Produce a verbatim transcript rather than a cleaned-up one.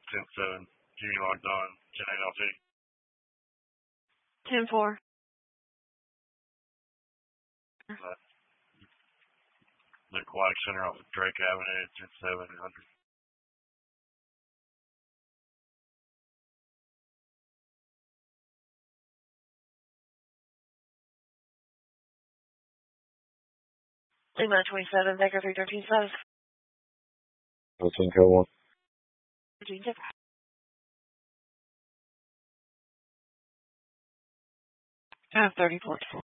ten seven. Jimmy logged on. ten eight L T. ten four. The Aquatic Center off of Drake Avenue, ten seven hundred. Lima twenty-seven, Baker three thirteen five. thirteen K one. Virginia. Five thirty four.